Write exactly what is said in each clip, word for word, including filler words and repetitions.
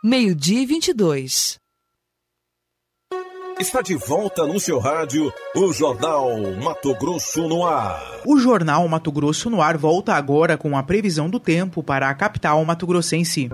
meio-dia e vinte e dois. Está de volta no seu rádio o Jornal Mato Grosso no Ar. O Jornal Mato Grosso no Ar volta agora com a previsão do tempo para a capital mato-grossense.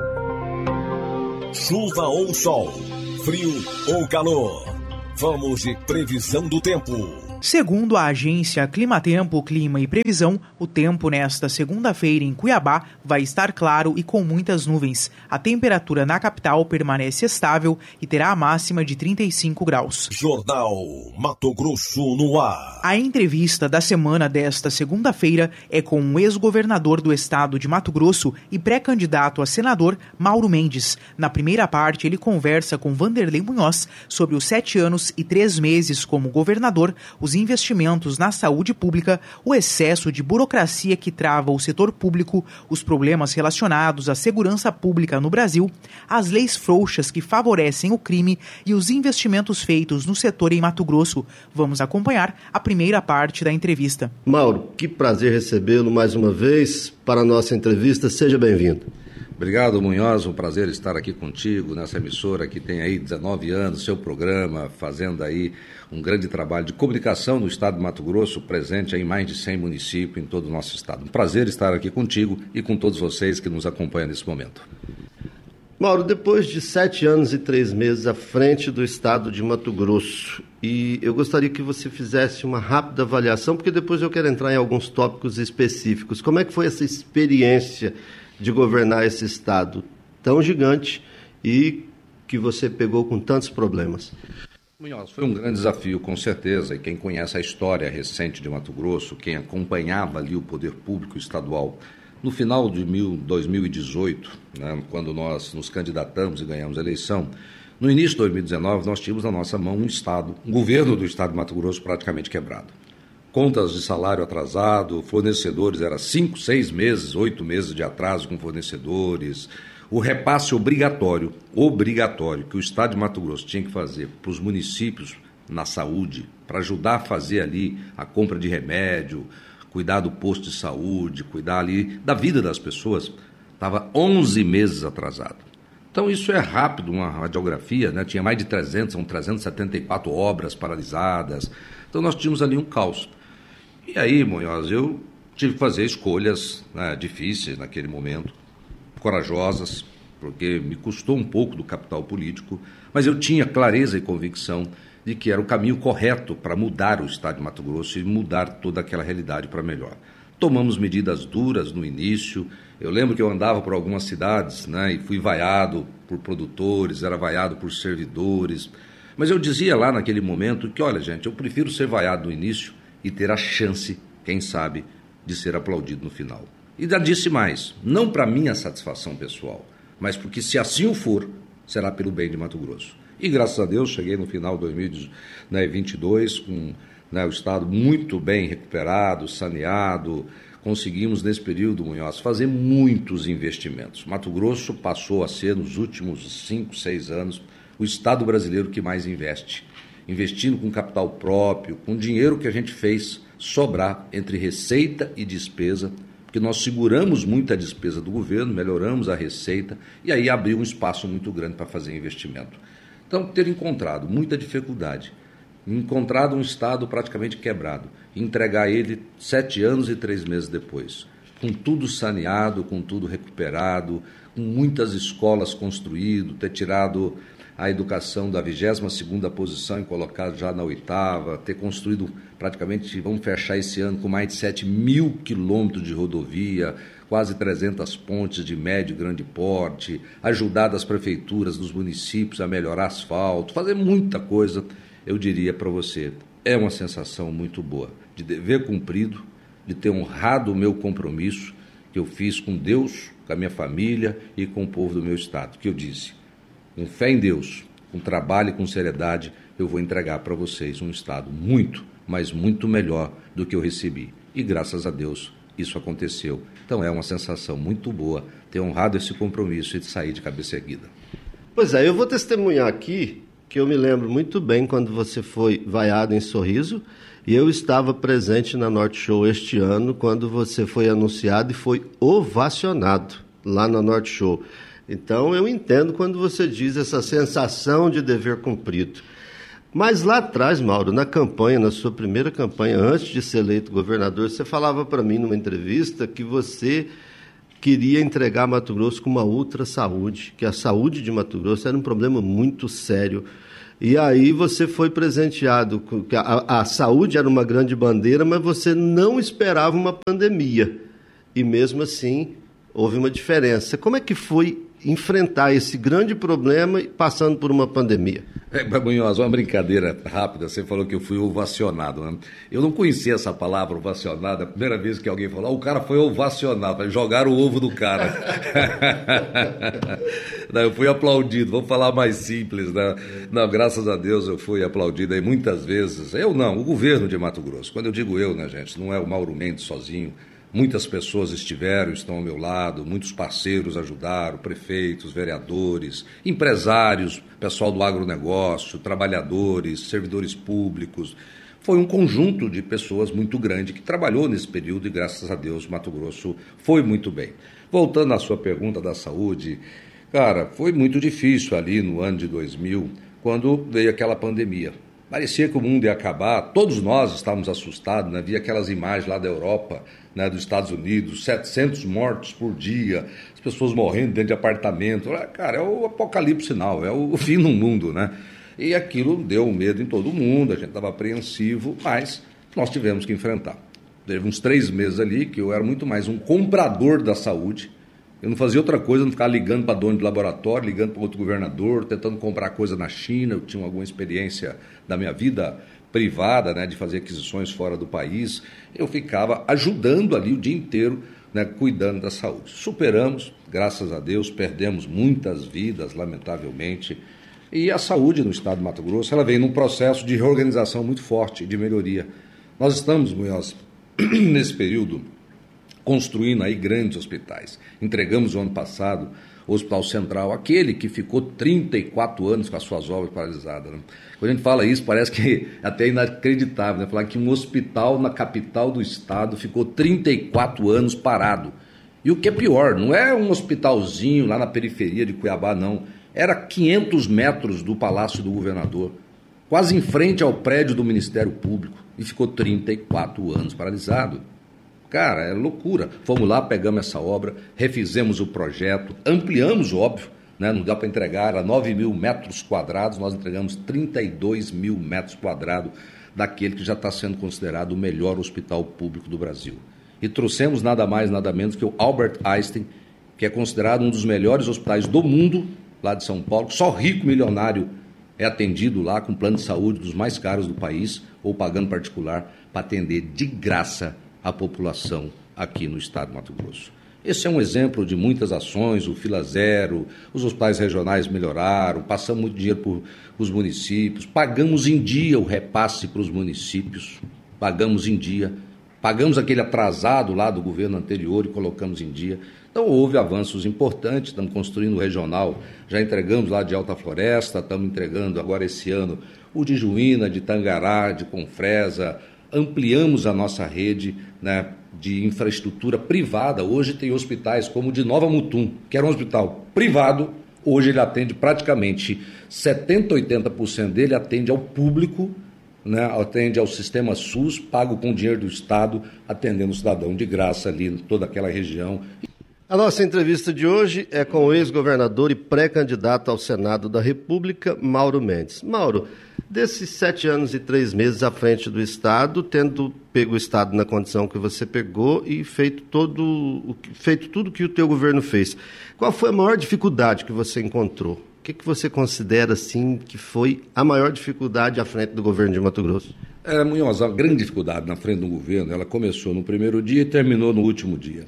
Chuva ou sol, frio ou calor. Vamos de previsão do tempo. Segundo a agência Climatempo, Clima e Previsão, o tempo nesta segunda-feira em Cuiabá vai estar claro e com muitas nuvens. A temperatura na capital permanece estável e terá a máxima de trinta e cinco graus. Jornal Mato Grosso no Ar. A entrevista da semana desta segunda-feira é com o ex-governador do estado de Mato Grosso e pré-candidato a senador, Mauro Mendes. Na primeira parte, ele conversa com Vanderlei Munhoz sobre os sete anos e três meses como governador, os investimentos na saúde pública, o excesso de burocracia que trava o setor público, os problemas relacionados à segurança pública no Brasil, as leis frouxas que favorecem o crime e os investimentos feitos no setor em Mato Grosso. Vamos acompanhar a primeira parte da entrevista. Mauro, que prazer recebê-lo mais uma vez para a nossa entrevista. Seja bem-vindo. Obrigado, Munhoz, um prazer estar aqui contigo nessa emissora que tem aí dezenove anos, seu programa, fazendo aí um grande trabalho de comunicação no estado de Mato Grosso, presente em mais de cem municípios em todo o nosso estado. Um prazer estar aqui contigo e com todos vocês que nos acompanham nesse momento. Mauro, depois de sete anos e três meses à frente do estado de Mato Grosso, e eu gostaria que você fizesse uma rápida avaliação, porque depois eu quero entrar em alguns tópicos específicos. Como é que foi essa experiência de governar esse estado tão gigante e que você pegou com tantos problemas? Munhoz, foi um grande desafio, com certeza, e quem conhece a história recente de Mato Grosso, quem acompanhava ali o poder público estadual, no final de dois mil e dezoito, né, quando nós nos candidatamos e ganhamos a eleição, no início de dois mil e dezenove, nós tínhamos na nossa mão um estado, um governo do estado de Mato Grosso praticamente quebrado. Contas de salário atrasado, fornecedores, era cinco, seis meses, oito meses de atraso com fornecedores. O repasse obrigatório, obrigatório, que o estado de Mato Grosso tinha que fazer para os municípios na saúde, para ajudar a fazer ali a compra de remédio, cuidar do posto de saúde, cuidar ali da vida das pessoas, estava onze meses atrasado. Então isso é rápido, uma radiografia, né? Tinha mais de trezentas, são trezentas e setenta e quatro obras paralisadas. Então nós tínhamos ali um caos. E aí, Munhoz, eu tive que fazer escolhas, né, difíceis naquele momento, corajosas, porque me custou um pouco do capital político, mas eu tinha clareza e convicção de que era o caminho correto para mudar o estado de Mato Grosso e mudar toda aquela realidade para melhor. Tomamos medidas duras no início. Eu lembro que eu andava por algumas cidades, né, e fui vaiado por produtores, era vaiado por servidores. Mas eu dizia lá naquele momento que, olha, gente, eu prefiro ser vaiado no início e ter a chance, quem sabe, de ser aplaudido no final. E já disse mais, não para minha satisfação pessoal, mas porque se assim o for, será pelo bem de Mato Grosso. E graças a Deus cheguei no final de dois mil e vinte e dois com, né, o estado muito bem recuperado, saneado. Conseguimos nesse período, Munhoz, fazer muitos investimentos. Mato Grosso passou a ser, nos últimos cinco, seis anos, o estado brasileiro que mais investe. Investindo com capital próprio, com dinheiro que a gente fez sobrar entre receita e despesa, porque nós seguramos muito a despesa do governo, melhoramos a receita e aí abriu um espaço muito grande para fazer investimento. Então, ter encontrado muita dificuldade, encontrado um estado praticamente quebrado, entregar ele sete anos e três meses depois, com tudo saneado, com tudo recuperado, com muitas escolas construídas, ter tirado a educação da vigésima segunda posição e colocado já na oitava, ter construído praticamente, vamos fechar esse ano com mais de sete mil quilômetros de rodovia, quase trezentas pontes de médio e grande porte, ajudado as prefeituras dos municípios a melhorar asfalto, fazer muita coisa, eu diria para você, é uma sensação muito boa, de dever cumprido, de ter honrado o meu compromisso que eu fiz com Deus, com a minha família e com o povo do meu estado, que eu disse, com fé em Deus, com trabalho e com seriedade, eu vou entregar para vocês um estado muito, mas muito melhor do que eu recebi. E graças a Deus isso aconteceu. Então é uma sensação muito boa ter honrado esse compromisso e de sair de cabeça erguida. Pois é, eu vou testemunhar aqui que eu me lembro muito bem quando você foi vaiado em Sorriso e eu estava presente na Norte Show este ano quando você foi anunciado e foi ovacionado lá na Norte Show. Então, eu entendo quando você diz essa sensação de dever cumprido. Mas lá atrás, Mauro, na campanha, na sua primeira campanha, antes de ser eleito governador, você falava para mim numa entrevista que você queria entregar Mato Grosso com uma ultra saúde, que a saúde de Mato Grosso era um problema muito sério. E aí você foi presenteado, com que a, a saúde era uma grande bandeira, mas você não esperava uma pandemia. E mesmo assim, houve uma diferença. Como é que foi enfrentar esse grande problema passando por uma pandemia? É, Munhoz, uma brincadeira rápida, você falou que eu fui ovacionado, né? Eu não conhecia essa palavra, ovacionado, a primeira vez que alguém falou, oh, o cara foi ovacionado, jogaram o ovo do cara. Não, eu fui aplaudido, vamos falar mais simples, né? Não, graças a Deus eu fui aplaudido aí muitas vezes, eu não, o governo de Mato Grosso, quando eu digo eu, né, gente, não é o Mauro Mendes sozinho. Muitas pessoas estiveram, estão ao meu lado, muitos parceiros ajudaram, prefeitos, vereadores, empresários, pessoal do agronegócio, trabalhadores, servidores públicos. Foi um conjunto de pessoas muito grande que trabalhou nesse período e, graças a Deus, Mato Grosso foi muito bem. Voltando à sua pergunta da saúde, cara, foi muito difícil ali no ano de dois mil, quando veio aquela pandemia. Parecia que o mundo ia acabar, todos nós estávamos assustados, né? Via aquelas imagens lá da Europa, né, dos Estados Unidos, setecentos mortos por dia, as pessoas morrendo dentro de apartamento. Cara, é o apocalipse sinal, é o fim do mundo, né? E aquilo deu medo em todo mundo, a gente estava apreensivo, mas nós tivemos que enfrentar. Teve uns três meses ali que eu era muito mais um comprador da saúde. Eu não fazia outra coisa, não ficava ligando para dono de laboratório, ligando para outro governador, tentando comprar coisa na China. Eu tinha alguma experiência da minha vida privada, né, de fazer aquisições fora do país. Eu ficava ajudando ali o dia inteiro, né, cuidando da saúde. Superamos, graças a Deus, perdemos muitas vidas, lamentavelmente. E a saúde no estado de Mato Grosso, ela vem num processo de reorganização muito forte, de melhoria. Nós estamos, Munhoz, nesse período, construindo aí grandes hospitais. Entregamos o ano passado o Hospital Central, aquele que ficou trinta e quatro anos com as suas obras paralisadas. Né? Quando a gente fala isso, parece que até inacreditável, né? Falar que um hospital na capital do estado ficou trinta e quatro anos parado. E o que é pior, não é um hospitalzinho lá na periferia de Cuiabá, não. Era quinhentos metros do Palácio do Governador, quase em frente ao prédio do Ministério Público, e ficou trinta e quatro anos paralisado. Cara, é loucura. Fomos lá, pegamos essa obra, refizemos o projeto, ampliamos, óbvio, né? Não dá para entregar, era nove mil metros quadrados, nós entregamos trinta e dois mil metros quadrados daquele que já está sendo considerado o melhor hospital público do Brasil. E trouxemos nada mais, nada menos que o Albert Einstein, que é considerado um dos melhores hospitais do mundo, lá de São Paulo. Só rico milionário é atendido lá com plano de saúde dos mais caros do país, ou pagando particular, para atender de graça a população aqui no estado de Mato Grosso. Esse é um exemplo de muitas ações, o Fila Zero, os hospitais regionais melhoraram, passamos muito dinheiro para os municípios, pagamos em dia o repasse para os municípios, pagamos em dia, pagamos aquele atrasado lá do governo anterior e colocamos em dia. Então houve avanços importantes, estamos construindo o regional, já entregamos lá de Alta Floresta, estamos entregando agora esse ano o de Juína, de Tangará, de Confresa, ampliamos a nossa rede, né, de infraestrutura privada. Hoje tem hospitais como o de Nova Mutum, que era um hospital privado, hoje ele atende praticamente setenta, oitenta por cento dele atende ao público, né, atende ao sistema SUS, pago com dinheiro do Estado, atendendo o cidadão de graça ali em toda aquela região. A nossa entrevista de hoje é com o ex-governador e pré-candidato ao Senado da República, Mauro Mendes. Mauro, desses sete anos e três meses à frente do Estado, tendo pego o Estado na condição que você pegou e feito, todo, feito tudo que o teu governo fez, qual foi a maior dificuldade que você encontrou? O que, que você considera, assim, que foi a maior dificuldade à frente do governo de Mato Grosso? É, Munhoz, a grande dificuldade na frente do governo, ela começou no primeiro dia e terminou no último dia.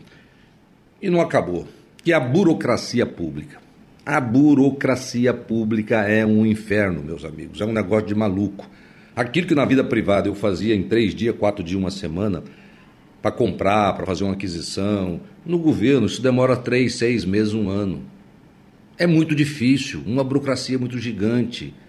E não acabou, que é a burocracia pública. A burocracia pública é um inferno, meus amigos, é um negócio de maluco. Aquilo que na vida privada eu fazia em três dias, quatro dias, uma semana, para comprar, para fazer uma aquisição, no governo isso demora três, seis meses, um ano. É muito difícil, uma burocracia muito gigante.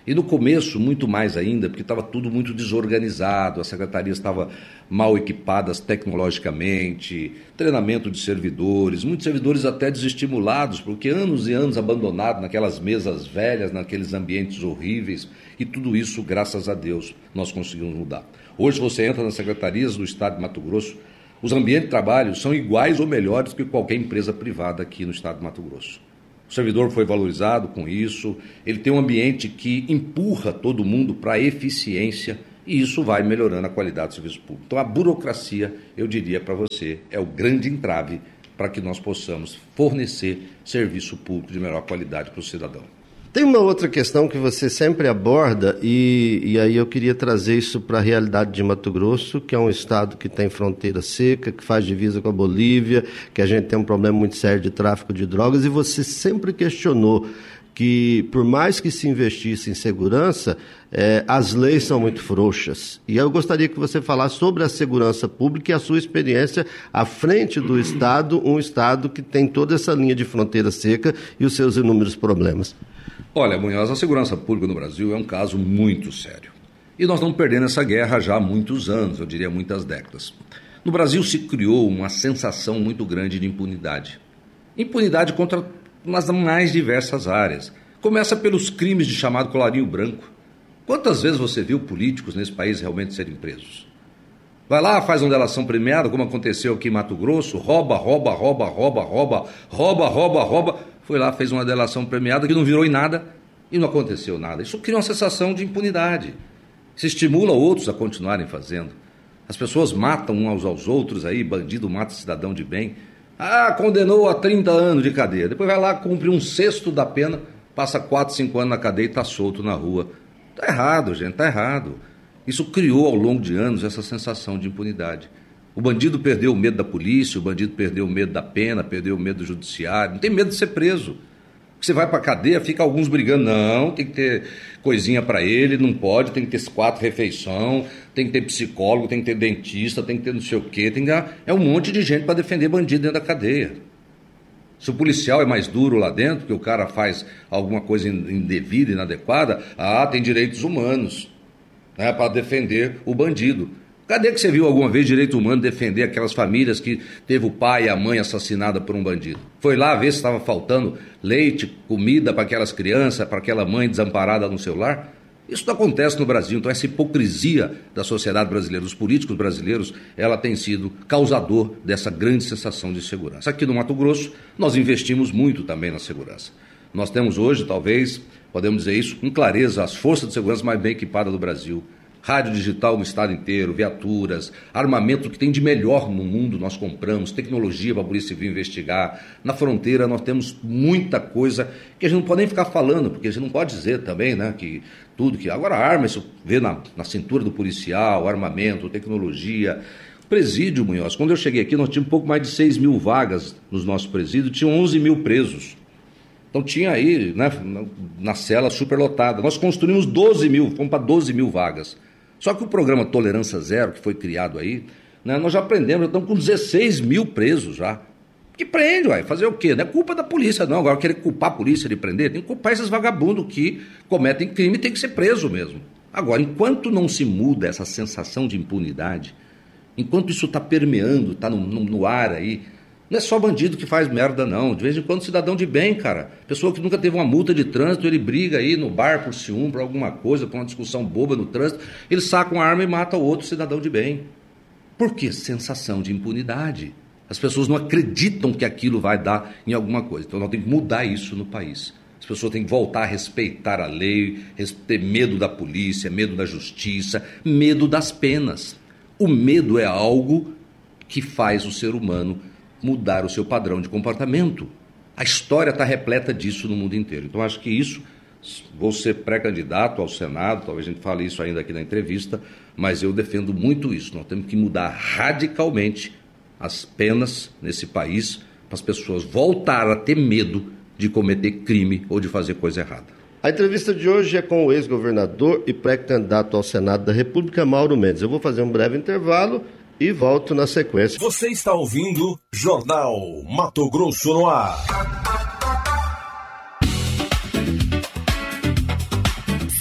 E no começo, muito mais ainda, porque estava tudo muito desorganizado, as secretarias estavam mal equipadas tecnologicamente, treinamento de servidores, muitos servidores até desestimulados, porque anos e anos abandonados naquelas mesas velhas, naqueles ambientes horríveis, e tudo isso, graças a Deus, nós conseguimos mudar. Hoje você entra nas secretarias do Estado de Mato Grosso, os ambientes de trabalho são iguais ou melhores que qualquer empresa privada aqui no Estado de Mato Grosso. O servidor foi valorizado com isso, ele tem um ambiente que empurra todo mundo para a eficiência e isso vai melhorando a qualidade do serviço público. Então a burocracia, eu diria para você, é o grande entrave para que nós possamos fornecer serviço público de melhor qualidade para o cidadão. Tem uma outra questão que você sempre aborda e, e aí eu queria trazer isso para a realidade de Mato Grosso, que é um estado que tem fronteira seca, que faz divisa com a Bolívia, que a gente tem um problema muito sério de tráfico de drogas e você sempre questionou que por mais que se investisse em segurança, eh, as leis são muito frouxas. E eu gostaria que você falasse sobre a segurança pública e a sua experiência à frente do Estado, um Estado que tem toda essa linha de fronteira seca e os seus inúmeros problemas. Olha, Munhoz, a segurança pública no Brasil é um caso muito sério. E nós estamos perdendo essa guerra já há muitos anos, eu diria muitas décadas. No Brasil se criou uma sensação muito grande de impunidade. Impunidade contra nas mais diversas áreas. Começa pelos crimes de chamado colarinho branco. Quantas vezes você viu políticos nesse país realmente serem presos? Vai lá, faz uma delação premiada, como aconteceu aqui em Mato Grosso, rouba, rouba, rouba, rouba, rouba, rouba, rouba, rouba. Foi lá, fez uma delação premiada que não virou em nada e não aconteceu nada. Isso cria uma sensação de impunidade. Se estimula outros a continuarem fazendo. As pessoas matam uns aos outros aí, bandido mata cidadão de bem. Ah, condenou a trinta anos de cadeia. Depois vai lá, cumpre um sexto da pena, passa quatro, cinco anos na cadeia e está solto na rua. Está errado, gente, está errado. Isso criou ao longo de anos essa sensação de impunidade. O bandido perdeu o medo da polícia, o bandido perdeu o medo da pena, perdeu o medo do judiciário, não tem medo de ser preso. Você vai para a cadeia, fica alguns brigando, não, tem que ter coisinha para ele, não pode, tem que ter quatro refeições, tem que ter psicólogo, tem que ter dentista, tem que ter não sei o quê, tem que ter... é um monte de gente para defender bandido dentro da cadeia. Se o policial é mais duro lá dentro, que o cara faz alguma coisa indevida, inadequada, ah, tem direitos humanos, né, para defender o bandido. Cadê que você viu alguma vez direito humano defender aquelas famílias que teve o pai e a mãe assassinada por um bandido? Foi lá ver se estava faltando leite, comida para aquelas crianças, para aquela mãe desamparada no seu lar? Isso não acontece no Brasil. Então essa hipocrisia da sociedade brasileira, dos políticos brasileiros, ela tem sido causador dessa grande sensação de segurança. Aqui no Mato Grosso, nós investimos muito também na segurança. Nós temos hoje, talvez, podemos dizer isso com clareza, as forças de segurança mais bem equipadas do Brasil. Rádio digital no estado inteiro, viaturas, armamento que tem de melhor no mundo nós compramos, tecnologia para a Polícia Civil investigar. Na fronteira nós temos muita coisa que a gente não pode nem ficar falando, porque a gente não pode dizer também, né, que tudo que... Agora arma, isso vê na, na cintura do policial, armamento, tecnologia. Presídio, Munhoz, quando eu cheguei aqui nós tínhamos um pouco mais de seis mil vagas nos nossos presídios, tinham onze mil presos. Então tinha aí, né, na, na cela superlotada. Nós construímos doze mil, fomos para doze mil vagas. Só que o programa Tolerância Zero, que foi criado aí, né, nós já prendemos, já estamos com dezesseis mil presos já. Que prende, uai, fazer o quê? Não é culpa da polícia, não. Agora querer culpar a polícia de prender, tem que culpar esses vagabundos que cometem crime e tem que ser preso mesmo. Agora, enquanto não se muda essa sensação de impunidade, enquanto isso está permeando, está no, no, no ar aí, não é só bandido que faz merda, não. De vez em quando, cidadão de bem, cara. Pessoa que nunca teve uma multa de trânsito, ele briga aí no bar por ciúme, por alguma coisa, por uma discussão boba no trânsito, ele saca uma arma e mata o outro cidadão de bem. Por quê? Sensação de impunidade. As pessoas não acreditam que aquilo vai dar em alguma coisa. Então, nós temos que mudar isso no país. As pessoas têm que voltar a respeitar a lei, ter medo da polícia, medo da justiça, medo das penas. O medo é algo que faz o ser humano mudar o seu padrão de comportamento. A história está repleta disso no mundo inteiro. Então, acho que isso, vou ser pré-candidato ao Senado, talvez a gente fale isso ainda aqui na entrevista, mas eu defendo muito isso. Nós temos que mudar radicalmente as penas nesse país para as pessoas voltar a ter medo de cometer crime ou de fazer coisa errada. A entrevista de hoje é com o ex-governador e pré-candidato ao Senado da República, Mauro Mendes. Eu vou fazer um breve intervalo e volto na sequência. Você está ouvindo Jornal Mato Grosso no ar. Se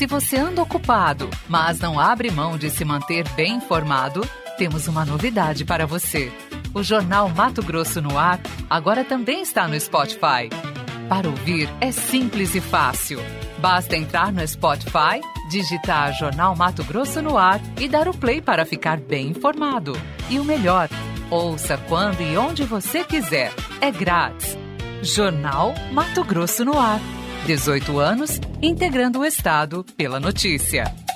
Se você anda ocupado, mas não abre mão de se manter bem informado, temos uma novidade para você. O Jornal Mato Grosso no Ar agora também está no Spotify. Para ouvir é simples e fácil. Basta entrar no Spotify, digitar Jornal Mato Grosso no Ar e dar o play para ficar bem informado. E o melhor, ouça quando e onde você quiser. É grátis. Jornal Mato Grosso no Ar. dezoito anos, integrando o Estado pela notícia.